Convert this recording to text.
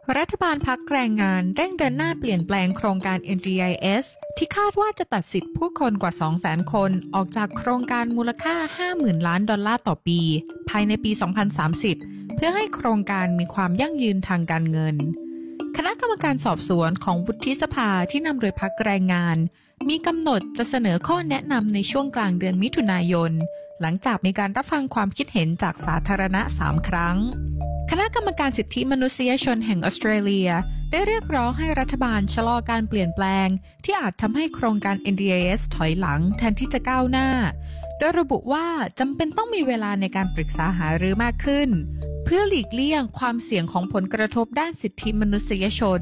รัฐบาลพรรคแรงงานเร่งเดินหน้าเปลี่ยนแปลงโครงการ NDIS ที่คาดว่าจะตัดสิทธิผู้คนกว่า 200,000 คนออกจากโครงการมูลค่า 50,000 ล้านดอลลาร์ต่อปีภายในปี 2030 เพื่อให้โครงการมีความยั่งยืนทางการเงินคณะกรรมการสอบสวนของวุฒิสภาที่นำโดยพรรคแรงงานมีกำหนดจะเสนอข้อแนะนำในช่วงกลางเดือนมิถุนายนหลังจากมีการรับฟังความคิดเห็นจากสาธารณะ 3 ครั้งคณะกรรมการสิทธิมนุษยชนแห่งออสเตรเลียได้เรียกร้องให้รัฐบาลชะลอการเปลี่ยนแปลงที่อาจทำให้โครงการ NDIS ถอยหลังแทนที่จะก้าวหน้าโดยระบุว่าจำเป็นต้องมีเวลาในการปรึกษาหารือมากขึ้นเพื่อหลีกเลี่ยงความเสี่ยงของผลกระทบด้านสิทธิมนุษยชน